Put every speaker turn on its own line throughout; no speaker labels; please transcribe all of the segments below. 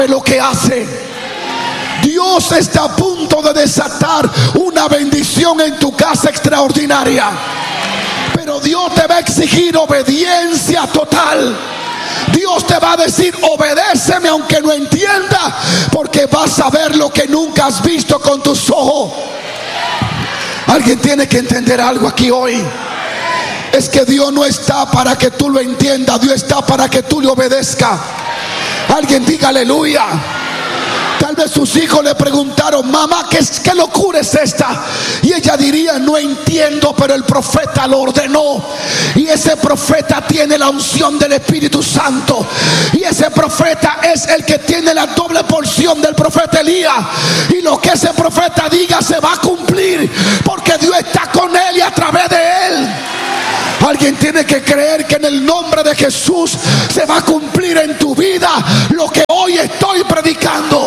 lo que hace. Dios está a punto de desatar una bendición en tu casa extraordinaria. Pero Dios te va a exigir obediencia total. Dios te va a decir: obedéceme aunque no entienda, porque vas a ver lo que nunca has visto con tus ojos. Alguien tiene que entender algo aquí hoy. Es que Dios no está para que tú lo entiendas, Dios está para que tú le obedezcas. Alguien diga aleluya. Tal vez sus hijos le preguntaron: mamá, ¿qué locura es esta? Y ella diría: no entiendo, pero el profeta lo ordenó. Y ese profeta tiene la unción del Espíritu Santo. Y ese profeta es el que tiene la doble porción del profeta Elías. Y lo que ese profeta diga se va a cumplir, porque Dios está con él y a través de él. Alguien tiene que creer que en el nombre de Jesús se va a cumplir en tu vida lo que hoy estoy predicando.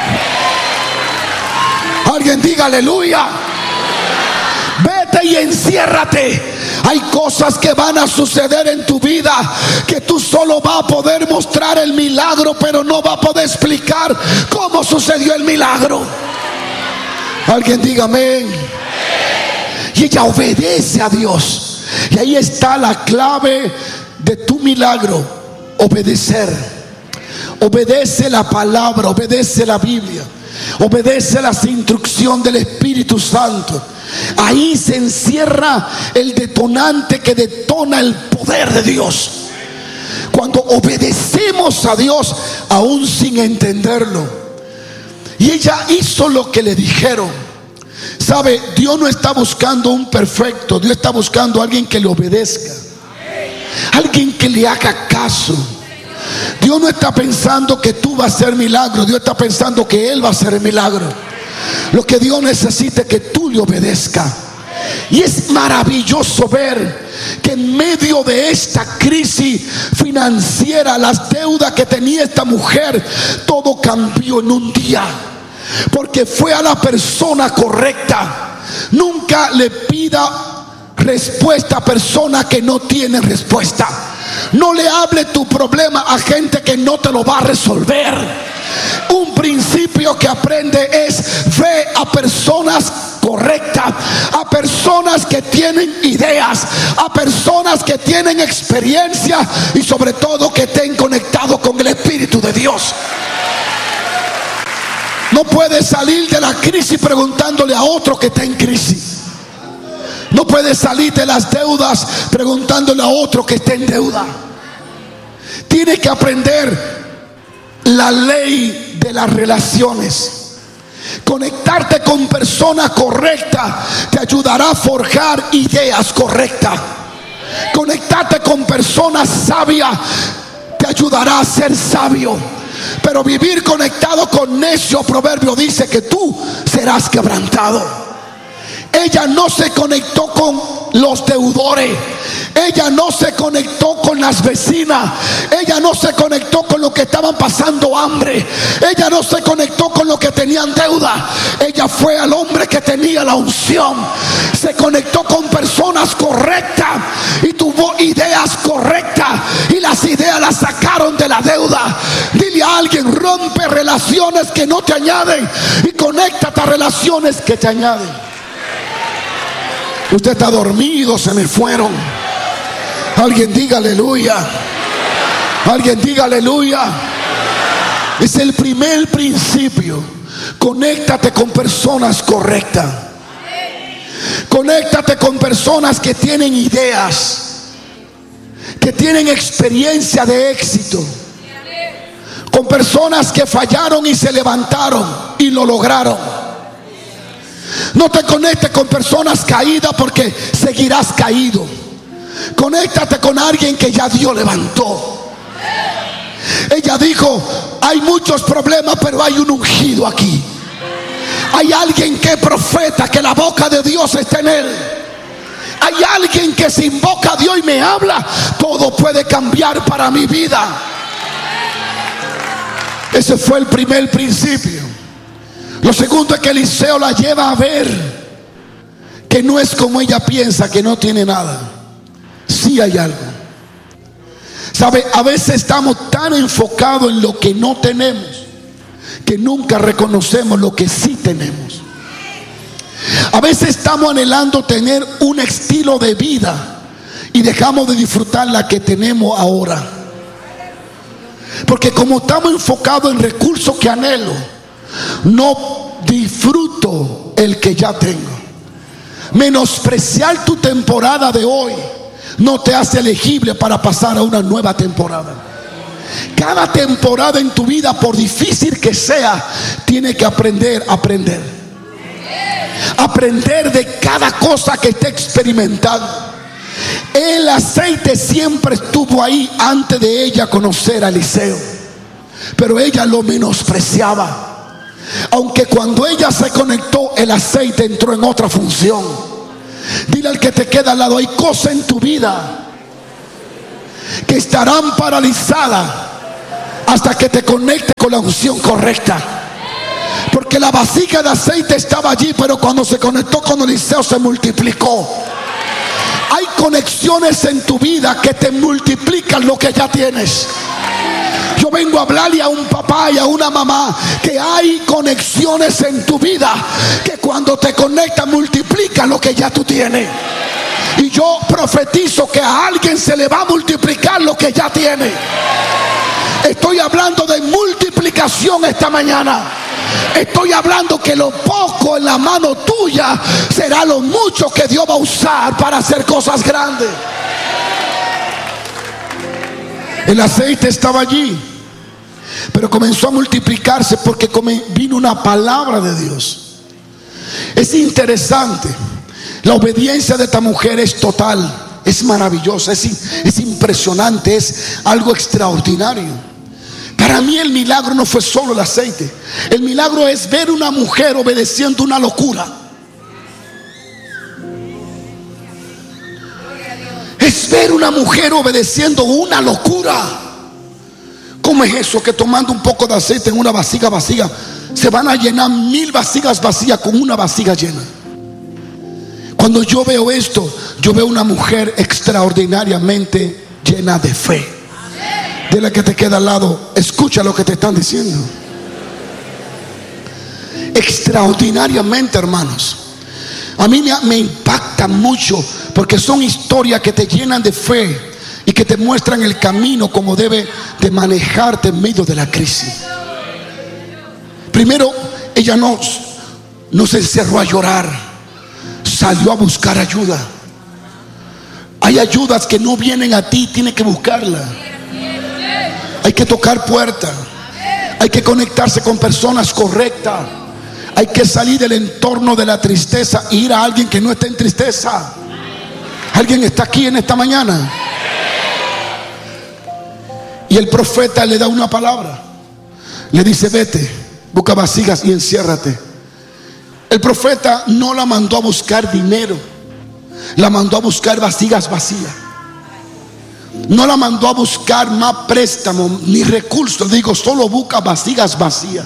Alguien diga aleluya. Vete y enciérrate. Hay cosas que van a suceder en tu vida que tú solo vas a poder mostrar el milagro, pero no vas a poder explicar cómo sucedió el milagro. Alguien diga amén. Y ella obedece a Dios. Y ahí está la clave de tu milagro: obedecer. Obedece la palabra, obedece la Biblia, obedece las instrucciones del Espíritu Santo. Ahí se encierra el detonante que detona el poder de Dios. Cuando obedecemos a Dios aún sin entenderlo. Y ella hizo lo que le dijeron. Sabe, Dios no está buscando un perfecto. Dios está buscando a alguien que le obedezca, alguien que le haga caso. Dios no está pensando que tú vas a hacer milagro. Dios está pensando que Él va a hacer el milagro. Lo que Dios necesita es que tú le obedezcas. Y es maravilloso ver que en medio de esta crisis financiera, las deudas que tenía esta mujer, todo cambió en un día. Porque fue a la persona correcta. Nunca le pida respuesta a personas que no tienen respuesta. No le hable tu problema a gente que no te lo va a resolver. Un principio que aprende es: ve a personas correctas, a personas que tienen ideas, a personas que tienen experiencia y sobre todo que estén conectados con el Espíritu de Dios. No puedes salir de la crisis preguntándole a otro que está en crisis. No puedes salir de las deudas preguntándole a otro que está en deuda. Tienes que aprender la ley de las relaciones. Conectarte con personas correctas te ayudará a forjar ideas correctas. Conectarte con personas sabias te ayudará a ser sabio. Pero vivir conectado con necio, Proverbio dice que tú serás quebrantado. Ella no se conectó con los deudores. Ella no se conectó con las vecinas. Ella no se conectó con los que estaban pasando hambre. Ella no se conectó con los que tenían deuda. Ella fue al hombre que tenía la unción. Se conectó con personas correctas y tuvo ideas correctas. Y las ideas las sacaron de la deuda. Dile a alguien: rompe relaciones que no te añaden y conéctate a relaciones que te añaden. Usted está dormido, se me fueron. Alguien diga aleluya. Alguien diga aleluya. Es el primer principio. Conéctate con personas correctas. Conéctate con personas que tienen ideas, que tienen experiencia de éxito. Con personas que fallaron y se levantaron y lo lograron. No te conectes con personas caídas, porque seguirás caído. Conéctate con alguien que ya Dios levantó. Ella dijo: hay muchos problemas, pero hay un ungido aquí. Hay alguien que es profeta, que la boca de Dios está en él. Hay alguien que si invoca a Dios y me habla, todo puede cambiar para mi vida. Ese fue el primer principio. Lo segundo es que Eliseo la lleva a ver que no es como ella piensa, que no tiene nada. Sí hay algo. ¿Sabe? A veces estamos tan enfocados en lo que no tenemos que nunca reconocemos lo que sí tenemos. A veces estamos anhelando tener un estilo de vida y dejamos de disfrutar la que tenemos ahora. Porque como estamos enfocados en recursos que anhelo, no disfruto el que ya tengo. Menospreciar tu temporada de hoy no te hace elegible para pasar a una nueva temporada. Cada temporada en tu vida, por difícil que sea, tiene que aprender de cada cosa que esté experimentando. El aceite siempre estuvo ahí antes de ella conocer a Eliseo, pero ella lo menospreciaba. Aunque cuando ella se conectó, el aceite entró en otra función. Dile al que te queda al lado: hay cosas en tu vida que estarán paralizadas hasta que te conecte con la unción correcta. Porque la vasija de aceite estaba allí, pero cuando se conectó con Eliseo se multiplicó. Hay conexiones en tu vida que te multiplican lo que ya tienes. Yo vengo a hablarle a un papá y a una mamá que hay conexiones en tu vida que cuando te conectan multiplican lo que ya tú tienes. Y yo profetizo que a alguien se le va a multiplicar lo que ya tiene. Estoy hablando de multiplicación esta mañana. Estoy hablando que lo poco en la mano tuya será lo mucho que Dios va a usar para hacer cosas grandes. El aceite estaba allí, pero comenzó a multiplicarse porque vino una palabra de Dios. Es interesante. La obediencia de esta mujer es total, es maravillosa, es impresionante, es algo extraordinario. Para mí el milagro no fue solo el aceite. El milagro es ver una mujer obedeciendo una locura. Es ver una mujer obedeciendo una locura. ¿Cómo es eso? Que tomando un poco de aceite en una vasija vacía se van a llenar 1000 vasijas vacías con una vasija llena. Cuando yo veo esto, yo veo una mujer extraordinariamente llena de fe. De la que te queda al lado, escucha lo que te están diciendo. Extraordinariamente, hermanos. A mí me impacta mucho porque son historias que te llenan de fe y que te muestran el camino como debe de manejarte en medio de la crisis. Primero, ella no se encerró a llorar, salió a buscar ayuda. Hay ayudas que no vienen a ti, tienes que buscarla. Hay que tocar puertas. Hay que conectarse con personas correctas. Hay que salir del entorno de la tristeza e ir a alguien que no esté en tristeza. ¿Alguien está aquí en esta mañana? Y el profeta le da una palabra. Le dice: vete, busca vasijas y enciérrate. El profeta no la mandó a buscar dinero, la mandó a buscar vasijas vacías. No la mandó a buscar más préstamo ni recursos. Digo, solo busca vasijas vacías.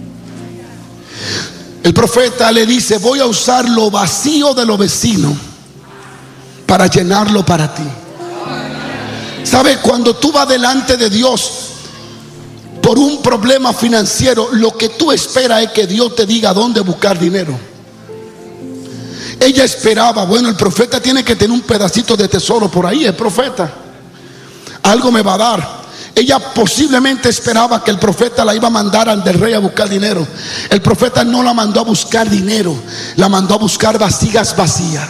El profeta le dice: voy a usar lo vacío de los vecinos para llenarlo para ti. ¿Sabe? Cuando tú vas delante de Dios por un problema financiero, lo que tú esperas es que Dios te diga dónde buscar dinero. Ella esperaba, bueno, el profeta tiene que tener un pedacito de tesoro por ahí. El profeta algo me va a dar. Ella posiblemente esperaba que el profeta la iba a mandar al del rey a buscar dinero. El profeta no la mandó a buscar dinero, la mandó a buscar vasijas vacías.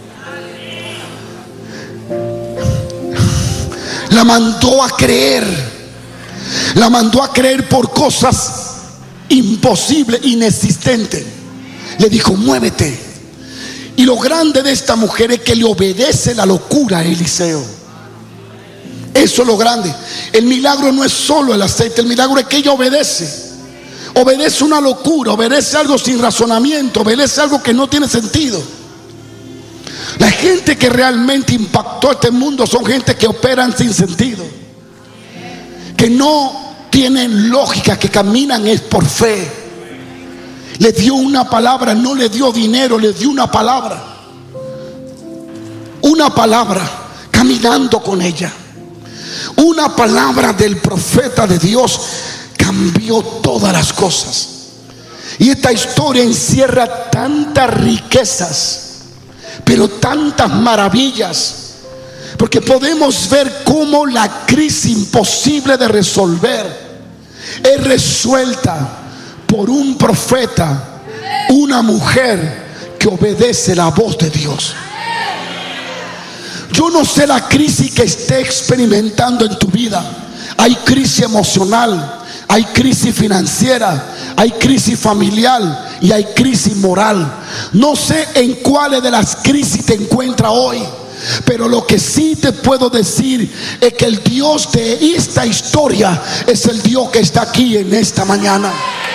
La mandó a creer. La mandó a creer por cosas imposibles, inexistentes. Le dijo: muévete. Y lo grande de esta mujer es que le obedece la locura a Eliseo. Eso es lo grande. El milagro no es solo el aceite. El milagro es que ella obedece. Obedece una locura, obedece algo sin razonamiento, obedece algo que no tiene sentido. La gente que realmente impactó este mundo son gente que operan sin sentido, que no tienen lógica, que caminan es por fe. Le dio una palabra, no le dio dinero, le dio una palabra. Una palabra, caminando con ella. Una palabra del profeta de Dios cambió todas las cosas. Y esta historia encierra tantas riquezas, pero tantas maravillas, porque podemos ver cómo la crisis imposible de resolver es resuelta por un profeta, una mujer que obedece la voz de Dios. Yo no sé la crisis que esté experimentando en tu vida. Hay crisis emocional, hay crisis financiera, hay crisis familiar y hay crisis moral. No sé en cuáles de las crisis te encuentras hoy, pero lo que sí te puedo decir es que el Dios de esta historia es el Dios que está aquí en esta mañana.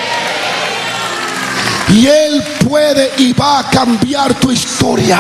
Y Él puede y va a cambiar tu historia.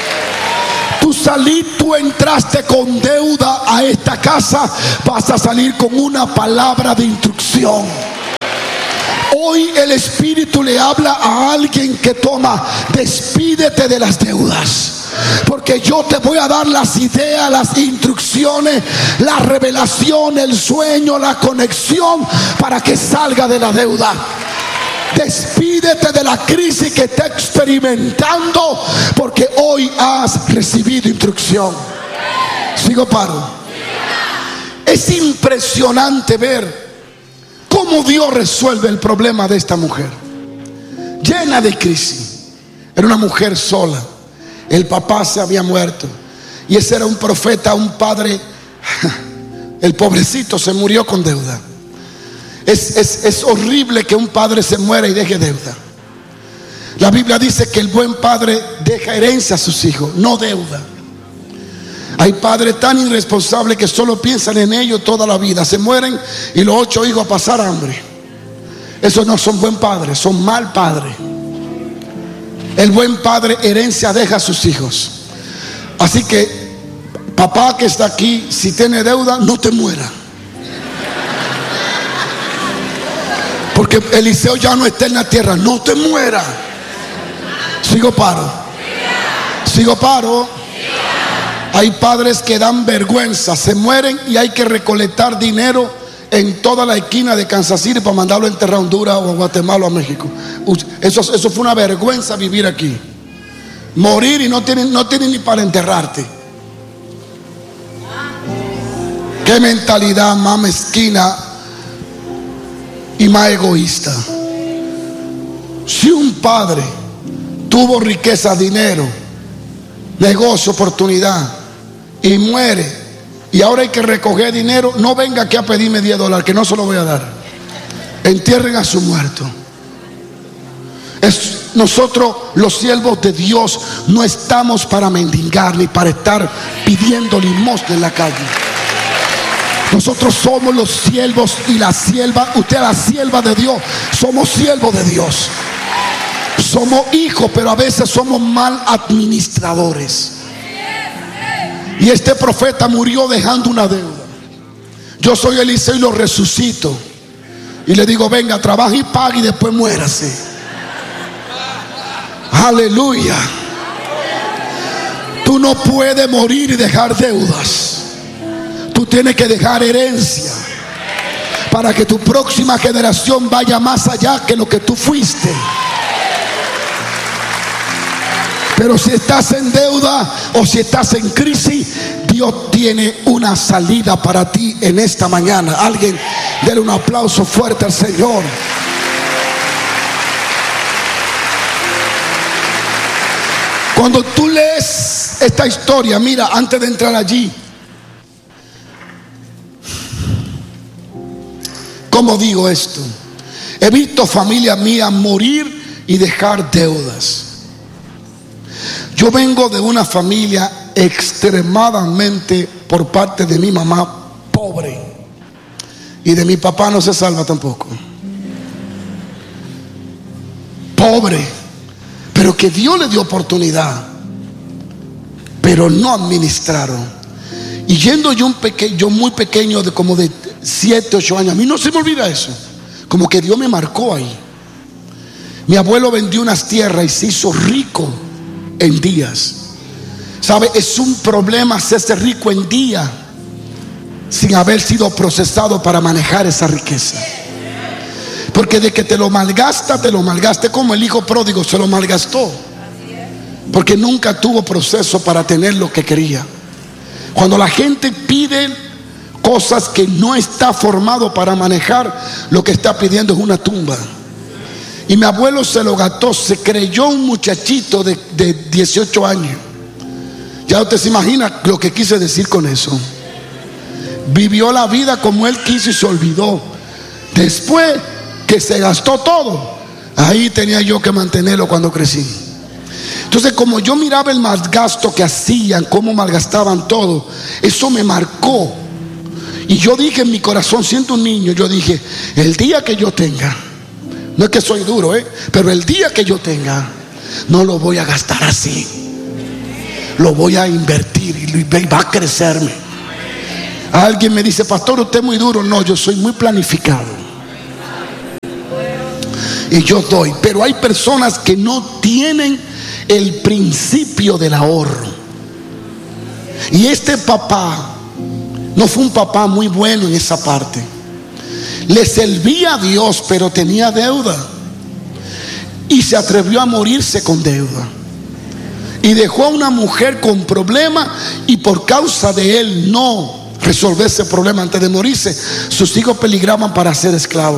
Tú entraste con deuda a esta casa, vas a salir con una palabra de instrucción. Hoy el Espíritu le habla a alguien que toma: despídete de las deudas, porque yo te voy a dar las ideas, las instrucciones, la revelación, el sueño, la conexión para que salga de la deuda. Despídete de la crisis que está experimentando, porque hoy has recibido instrucción. Sigo paro. Es impresionante ver cómo Dios resuelve el problema de esta mujer, llena de crisis. Era una mujer sola, el papá se había muerto, y ese era un profeta, un padre. El pobrecito se murió con deuda. Es horrible que un padre se muera y deje deuda. La Biblia dice que el buen padre deja herencia a sus hijos, no deuda. Hay padres tan irresponsables que solo piensan en ellos toda la vida. Se mueren y los 8 hijos a pasar hambre. Esos no son buen padres, son mal padre. El buen padre herencia deja a sus hijos. Así que, papá que está aquí, si tiene deuda, no te muera, porque Eliseo ya no está en la tierra. No te muera. Sigo paro. Sigo paro. Hay padres que dan vergüenza, se mueren y hay que recolectar dinero en toda la esquina de Kansas City para mandarlo a enterrar a Honduras o a Guatemala o a México. Eso fue una vergüenza vivir aquí. Morir y no tienen ni para enterrarte. Qué mentalidad más mezquina y más egoísta. Si un padre tuvo riqueza, dinero, negocio, oportunidad, y muere, y ahora hay que recoger dinero, no venga aquí a pedirme $10, que no se lo voy a dar. Entierren a su muerto. Nosotros, los siervos de Dios, no estamos para mendigar ni para estar pidiendo limosna en la calle. Nosotros somos los siervos y la sierva. Usted es la sierva de Dios. Somos siervos de Dios. Somos hijos, pero a veces somos mal administradores. Y este profeta murió dejando una deuda. Yo soy Eliseo y lo resucito. Y le digo: venga, trabaje y pague y después muérase. Aleluya. Tú no puedes morir y dejar deudas. Tú tienes que dejar herencia para que tu próxima generación vaya más allá que lo que tú fuiste. Pero si estás en deuda o si estás en crisis, Dios tiene una salida para ti en esta mañana. Alguien déle un aplauso fuerte al Señor. Cuando tú lees esta historia, mira, antes de entrar allí, ¿cómo digo esto? He visto familia mía morir y dejar deudas. Yo vengo de una familia extremadamente, por parte de mi mamá, pobre, y de mi papá no se salva tampoco. Pobre, pero que Dios le dio oportunidad, pero no administraron. Y yendo yo muy pequeño, de como de 7, 8 años, a mí no se me olvida eso, como que Dios me marcó ahí. Mi abuelo vendió unas tierras y se hizo rico en días. ¿Sabe? Es un problema hacerse rico en día sin haber sido procesado para manejar esa riqueza. Porque de que te lo malgaste como el hijo pródigo se lo malgastó. Porque nunca tuvo proceso para tener lo que quería. Cuando la gente pide cosas que no está formado para manejar, lo que está pidiendo es una tumba. Y mi abuelo se lo gastó, se creyó un muchachito de 18 años. Ya usted se imagina lo que quise decir con eso. Vivió la vida como él quiso y se olvidó. Después que se gastó todo, ahí tenía yo que mantenerlo cuando crecí. Entonces, como yo miraba el malgasto que hacían, cómo malgastaban todo, eso me marcó. Y yo dije en mi corazón, siendo un niño, yo dije, el día que yo tenga, no es que soy duro, pero el día que yo tenga, no lo voy a gastar así. Lo voy a invertir y va a crecerme. Alguien me dice, pastor, usted es muy duro. No, yo soy muy planificado. Y yo doy. Pero hay personas que no tienen el principio del ahorro. Y este papá no fue un papá muy bueno en esa parte. Le servía a Dios, pero tenía deuda. Y se atrevió a morirse con deuda. Y dejó a una mujer con problema. Y por causa de él no resolver ese problema antes de morirse, sus hijos peligraban para ser esclavos.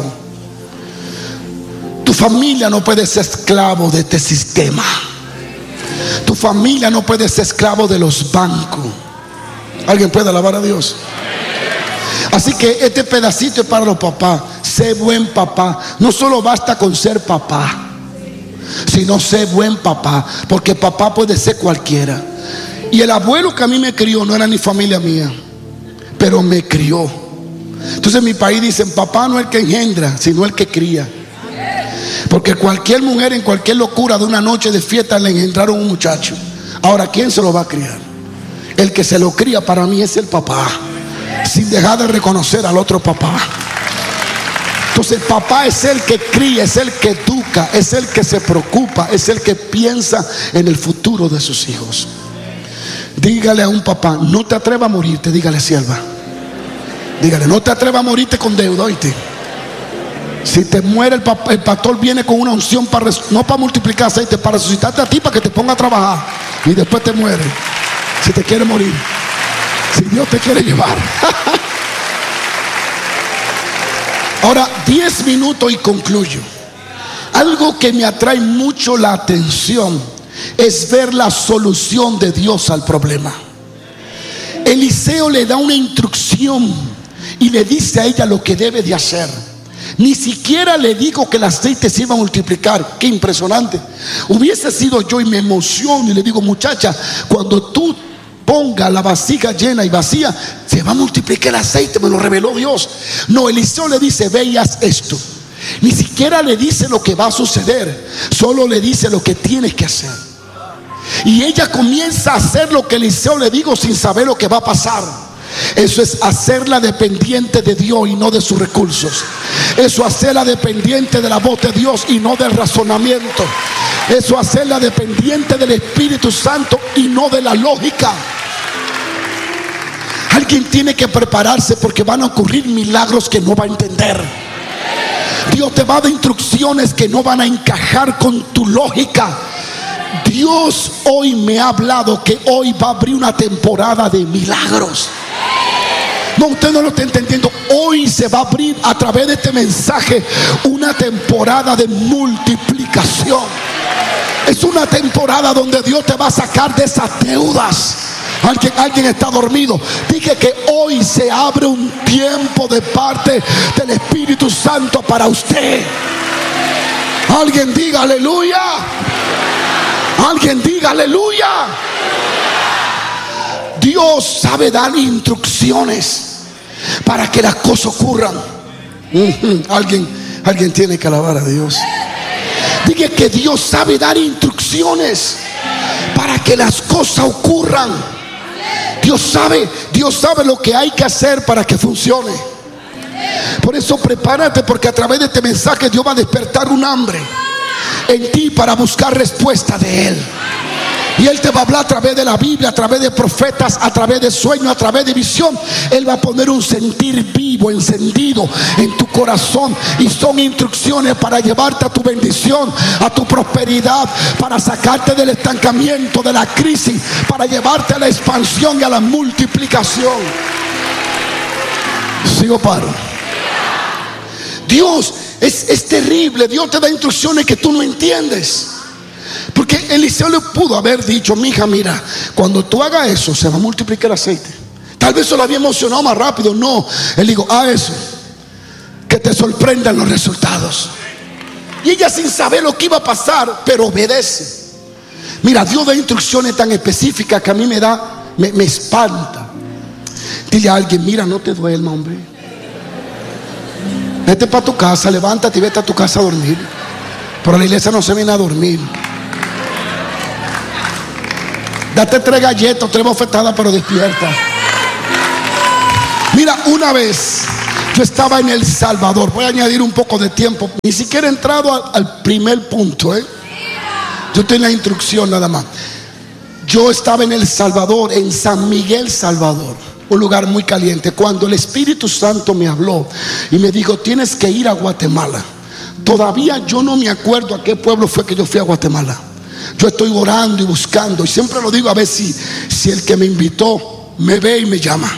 Tu familia no puede ser esclavo de este sistema. Tu familia no puede ser esclavo de los bancos. ¿Alguien puede alabar a Dios? Así que este pedacito es para los papás. Sé buen papá. No solo basta con ser papá, sino sé buen papá. Porque papá puede ser cualquiera. Y el abuelo que a mí me crió no era ni familia mía, pero me crió. Entonces en mi país dicen, papá no es el que engendra, sino el que cría. Porque cualquier mujer en cualquier locura de una noche de fiesta le engendraron un muchacho. Ahora, ¿quién se lo va a criar? El que se lo cría para mí es el papá, sin dejar de reconocer al otro papá. Entonces papá es el que cría, es el que educa, es el que se preocupa, es el que piensa en el futuro de sus hijos. Dígale a un papá, no te atrevas a morirte. Dígale, sierva, dígale, no te atrevas a morirte con deuda, oíste. Si te muere el pastor viene con una unción no para multiplicar aceite, para resucitarte a ti, para que te ponga a trabajar. Y después te muere, si te quiere morir, si Dios te quiere llevar. Ahora 10 minutos y concluyo. Algo que me atrae mucho la atención es ver la solución de Dios al problema. Eliseo le da una instrucción y le dice a ella lo que debe de hacer. Ni siquiera le digo que el aceite se iba a multiplicar. Qué impresionante. Hubiese sido yo y me emociono y le digo, muchacha, cuando tú pongas la vasija llena y vacía, se va a multiplicar el aceite, me lo reveló Dios. No, Eliseo le dice, ve y haz esto. Ni siquiera le dice lo que va a suceder, solo le dice lo que tienes que hacer. Y ella comienza a hacer lo que Eliseo le digo sin saber lo que va a pasar. Eso es hacerla dependiente de Dios y no de sus recursos. Eso es hacerla dependiente de la voz de Dios y no del razonamiento. Eso es hacerla dependiente del Espíritu Santo y no de la lógica. Alguien tiene que prepararse porque van a ocurrir milagros que no va a entender. Dios te va a dar instrucciones que no van a encajar con tu lógica. Dios hoy me ha hablado que hoy va a abrir una temporada de milagros. No, usted no lo está entendiendo. Hoy se va a abrir a través de este mensaje una temporada de multiplicación. Es una temporada donde Dios te va a sacar de esas deudas. Alguien está dormido. Dije que hoy se abre un tiempo de parte del Espíritu Santo para usted. Alguien diga aleluya. Alguien diga aleluya. Dios sabe dar instrucciones para que las cosas ocurran. Alguien tiene que alabar a Dios. Dije que Dios sabe dar instrucciones para que las cosas ocurran. Dios sabe lo que hay que hacer para que funcione. Por eso prepárate, porque a través de este mensaje Dios va a despertar un hambre en ti para buscar respuesta de Él. Y Él te va a hablar a través de la Biblia, a través de profetas, a través de sueños, a través de visión. Él va a poner un sentir vivo, encendido en tu corazón. Y son instrucciones para llevarte a tu bendición, a tu prosperidad, para sacarte del estancamiento, de la crisis, para llevarte a la expansión y a la multiplicación. Sigo paro. Dios es terrible. Dios te da instrucciones que tú no entiendes. Porque Eliseo le pudo haber dicho: mija, mira, cuando tú hagas eso se va a multiplicar el aceite. Tal vez eso lo había emocionado más rápido. No, él dijo: haz eso, que te sorprendan los resultados. Y ella, sin saber lo que iba a pasar, pero obedece. Mira, Dios da instrucciones tan específicas que a mí me espanta. Dile a alguien: mira, no te duermas, hombre. Vete para tu casa, levántate y vete a tu casa a dormir. Pero a la iglesia no se viene a dormir. Date 3 galletas, 3 bofetadas, pero despierta. Mira, una vez yo estaba en El Salvador. Voy a añadir un poco de tiempo. Ni siquiera he entrado al primer punto, Yo tengo la instrucción nada más. Yo estaba en El Salvador, en San Miguel, Salvador, un lugar muy caliente, cuando el Espíritu Santo me habló y me dijo: tienes que ir a Guatemala. Todavía yo no me acuerdo a qué pueblo fue que yo fui a Guatemala. Yo estoy orando y buscando, y siempre lo digo, a ver si el que me invitó me ve y me llama.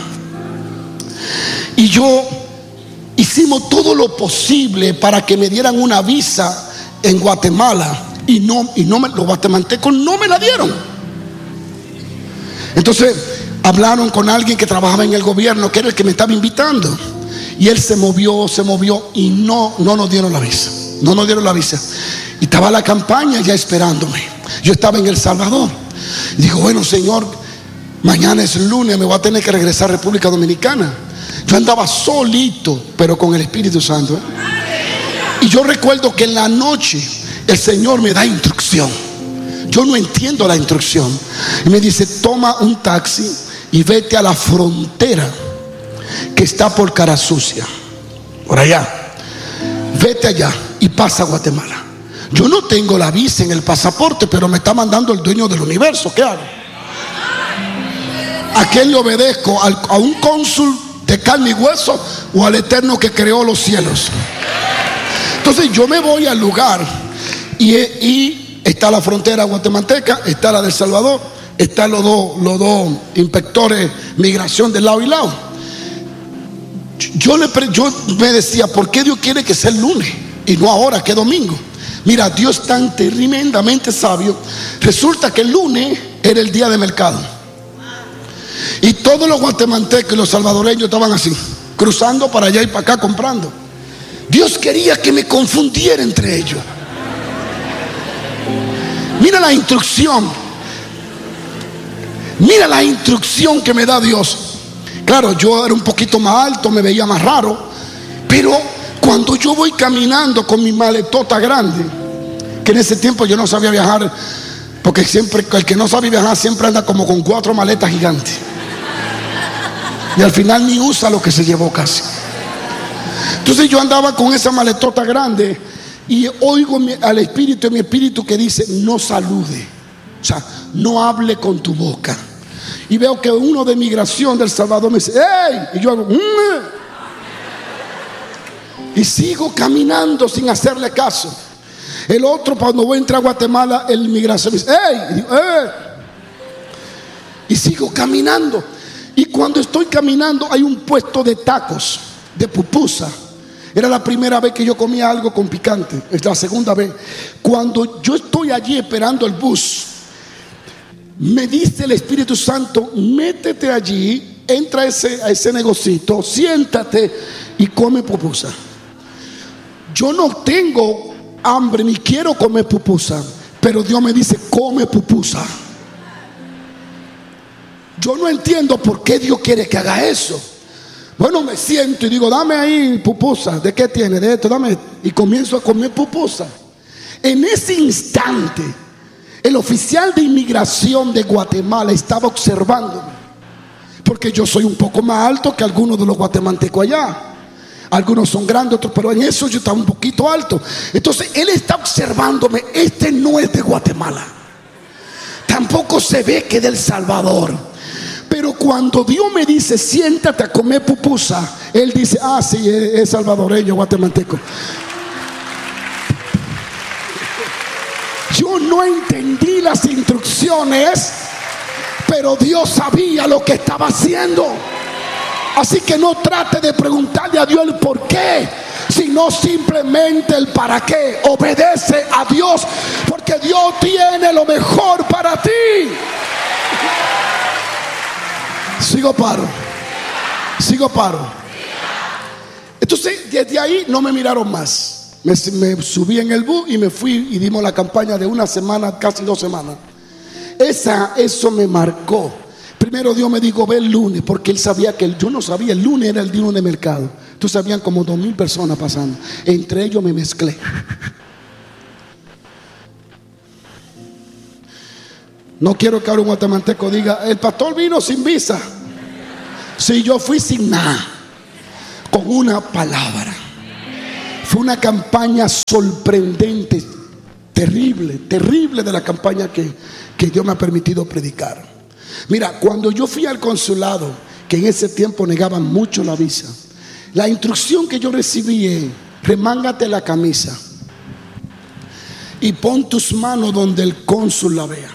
Y yo hicimos todo lo posible para que me dieran una visa en Guatemala, y los guatemaltecos no me la dieron. Entonces hablaron con alguien que trabajaba en el gobierno, que era el que me estaba invitando, y él se movió y no nos dieron la visa. No nos dieron la visa. Y estaba la campaña ya esperándome. Yo estaba en El Salvador y digo: bueno, Señor, mañana es lunes, me voy a tener que regresar a República Dominicana. Yo andaba solito, pero con el Espíritu Santo, Y yo recuerdo que en la noche el Señor me da instrucción. Yo no entiendo la instrucción, y me dice: toma un taxi y vete a la frontera que está por Cara Sucia, por allá. Vete allá y pasa a Guatemala. Yo no tengo la visa en el pasaporte, pero me está mandando el dueño del universo. ¿Qué hago? ¿A quién le obedezco? ¿A un cónsul de carne y hueso o al Eterno que creó los cielos? Entonces yo me voy al lugar y está la frontera guatemalteca, está la del Salvador, están los dos inspectores migración de lado y lado. Yo me decía: ¿por qué Dios quiere que sea el lunes y no ahora, que es domingo? Mira, Dios tan tremendamente sabio. Resulta que el lunes era el día de mercado, y todos los guatemaltecos y los salvadoreños estaban así, cruzando para allá y para acá comprando. Dios quería que me confundiera entre ellos. Mira la instrucción. Mira la instrucción que me da Dios. Claro, yo era un poquito más alto, me veía más raro, pero cuando yo voy caminando con mi maletota grande, que en ese tiempo yo no sabía viajar, porque siempre el que no sabe viajar siempre anda como con 4 maletas gigantes, y al final ni usa lo que se llevó casi. Entonces yo andaba con esa maletota grande y oigo al Espíritu, en mi espíritu, que dice: no salude, o sea, no hable con tu boca. Y veo que uno de migración del Salvador me dice: ¡hey! Y yo hago y sigo caminando sin hacerle caso. El otro, cuando voy a entrar a Guatemala, el migración me dice: ¡hey! Y digo: ¡hey! Y sigo caminando. Y cuando estoy caminando, hay un puesto de tacos, de pupusa. Era la primera vez que yo comía algo con picante. Es la segunda vez. Cuando yo estoy allí esperando el bus, me dice el Espíritu Santo: métete allí, entra a ese negocito, siéntate y come pupusa. Yo no tengo hambre ni quiero comer pupusa, pero Dios me dice: come pupusa. Yo no entiendo por qué Dios quiere que haga eso. Bueno, me siento y digo: dame ahí pupusa. ¿De qué tiene? De esto, dame. Y comienzo a comer pupusa. En ese instante, el oficial de inmigración de Guatemala estaba observándome, porque yo soy un poco más alto que algunos de los guatemaltecos allá. Algunos son grandes, otros, pero en eso yo estaba un poquito alto. Entonces él está observándome. Este no es de Guatemala. tampoco se ve que es del Salvador. Pero cuando Dios me dice, siéntate a comer pupusa, Él dice, ah, sí, es salvadoreño, guatemalteco. Yo no entendí las instrucciones, pero Dios sabía lo que estaba haciendo. Así que no trate de preguntarle a Dios el por qué, sino simplemente el para qué. Obedece a Dios, porque Dios tiene lo mejor para ti. Sigo paro. Entonces desde ahí no me miraron más. Me subí en el bus y me fui y dimos la campaña de una semana, casi 2 semanas. Eso me marcó. Primero Dios me dijo, ve el lunes, porque Él sabía que yo no sabía, el lunes era el día de mercado. Entonces habían como 2,000 personas pasando. Entre ellos me mezclé. No quiero que ahora un guatemalteco diga, el pastor vino sin visa. Si yo fui sin nada, con una palabra. Fue una campaña sorprendente, terrible de la campaña que Dios me ha permitido predicar. Mira, cuando yo fui al consulado, que en ese tiempo negaban mucho la visa, la instrucción que yo recibí es, remángate la camisa y pon tus manos donde el cónsul la vea.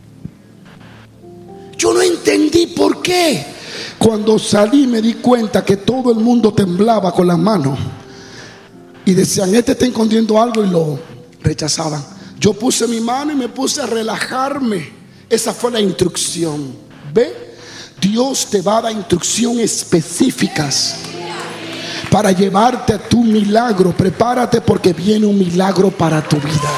Yo no entendí por qué. Cuando salí me di cuenta que todo el mundo temblaba con las manos y decían, este está escondiendo algo, y lo rechazaban. Yo puse mi mano y me puse a relajarme. Esa fue la instrucción. ¿Ve? Dios te va a dar instrucciones específicas para llevarte a tu milagro. Prepárate, porque viene un milagro para tu vida.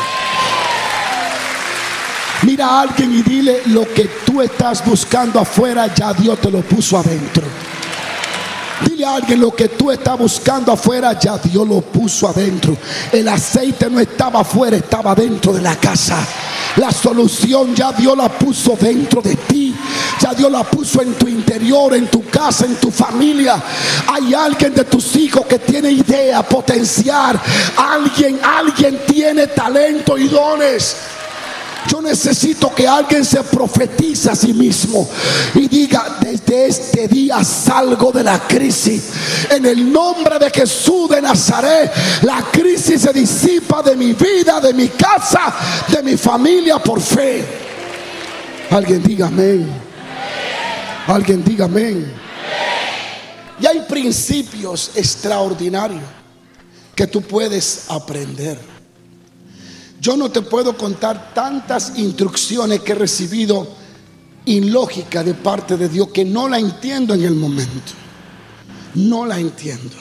Mira a alguien y dile, lo que tú estás buscando afuera, ya Dios te lo puso adentro. Dile a alguien, lo que tú estás buscando afuera, ya Dios lo puso adentro. El aceite no estaba afuera, estaba dentro de la casa. La solución ya Dios la puso dentro de ti. Ya Dios la puso en tu interior, en tu casa, en tu familia. Hay alguien de tus hijos que tiene idea, potencial. Alguien tiene talento y dones. Yo necesito que alguien se profetice a sí mismo y diga, desde este día salgo de la crisis. En el nombre de Jesús de Nazaret, la crisis se disipa de mi vida, de mi casa, de mi familia, por fe. Alguien diga amén. Alguien diga amén. Y hay principios extraordinarios que tú puedes aprender. Yo no te puedo contar tantas instrucciones que he recibido ilógicas de parte de Dios, que no la entiendo en el momento. No la entiendo.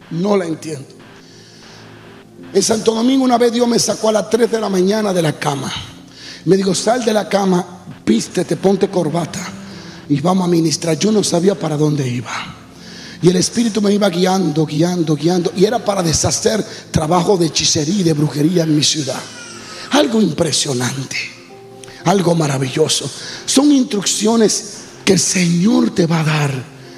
En Santo Domingo una vez Dios me sacó a las 3 de la mañana de la cama. Me dijo, sal de la cama, vístete, ponte corbata y vamos a ministrar. Yo no sabía para dónde iba. Y el Espíritu me iba guiando. Y era para deshacer trabajo de hechicería y de brujería en mi ciudad. Algo impresionante, algo maravilloso. Son instrucciones que el Señor te va a dar.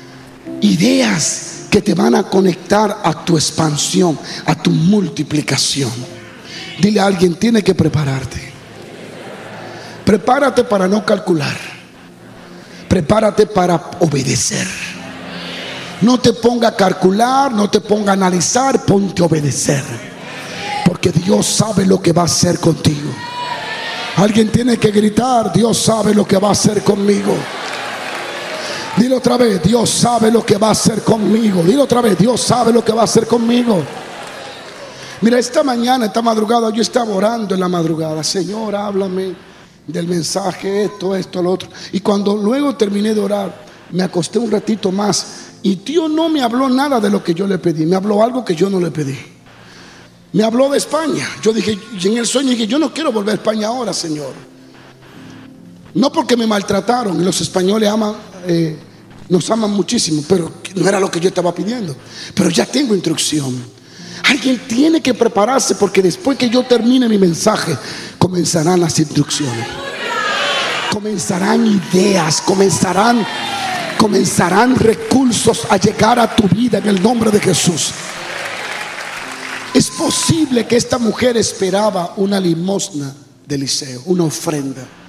Ideas que te van a conectar a tu expansión, a tu multiplicación. Dile a alguien, tiene que prepararte. Prepárate para no calcular. Prepárate para obedecer. No te ponga a calcular, no te ponga a analizar, ponte a obedecer. Porque Dios sabe lo que va a hacer contigo. Alguien tiene que gritar, Dios sabe lo que va a hacer conmigo. Dilo otra vez, Dios sabe lo que va a hacer conmigo. Dilo otra vez, Dios sabe lo que va a hacer conmigo. Mira, esta madrugada, yo estaba orando en la madrugada. Señor, háblame del mensaje, esto, lo otro. Y cuando luego terminé de orar, me acosté un ratito más. Y Dios no me habló nada de lo que yo le pedí. Me habló algo que yo no le pedí. Me habló de España. Yo dije, y en el sueño dije, yo no quiero volver a España ahora, Señor. No porque me maltrataron. Los españoles nos aman muchísimo, pero no era lo que yo estaba pidiendo. Pero ya tengo instrucción. Alguien tiene que prepararse, porque después que yo termine mi mensaje, comenzarán las instrucciones. Comenzarán ideas, comenzarán recursos a llegar a tu vida en el nombre de Jesús. Es posible que esta mujer esperaba una limosna de Eliseo, una ofrenda,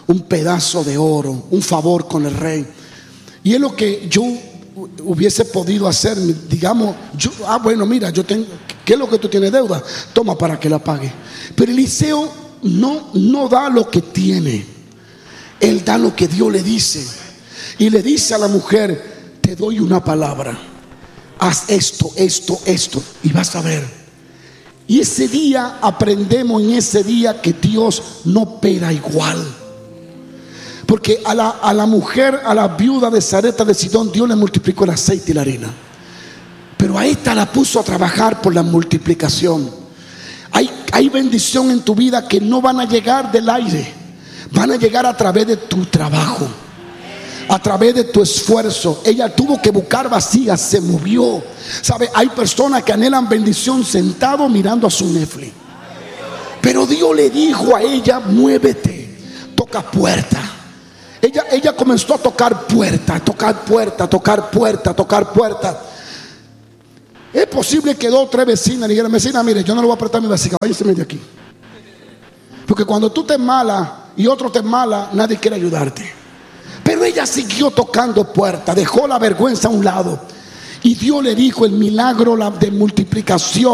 un pedazo de oro, un favor con el rey. Y es lo que yo hubiese podido hacer. Digamos, bueno, mira, yo tengo, ¿qué es lo que tú tienes deuda? Toma para que la pague. Pero Eliseo no da lo que tiene, él da lo que Dios le dice. Y le dice a la mujer: te doy una palabra, haz esto, esto, esto, y vas a ver. Y ese día aprendemos, en ese día, que Dios no opera igual. Porque a la mujer, a la viuda de Sarepta de Sidón, Dios le multiplicó el aceite y la harina. Pero a esta la puso a trabajar por la multiplicación. Hay bendición en tu vida que no van a llegar del aire, van a llegar a través de tu trabajo, a través de tu esfuerzo. Ella tuvo que buscar vacía, se movió. ¿Sabe? Hay personas que anhelan bendición sentado mirando a su Netflix. Pero Dios le dijo a ella: muévete, toca puerta. Ella comenzó a tocar puerta, tocar puerta, tocar puerta, tocar puerta. Es posible que 2 o 3 vecinas le dijeran: vecina, mire, yo no le voy a prestar mi vasija, váyase de aquí. Porque cuando tú te malas y otro te mala, nadie quiere ayudarte. Pero ella siguió tocando puertas, dejó la vergüenza a un lado. Y Dios le dijo el milagro de multiplicación.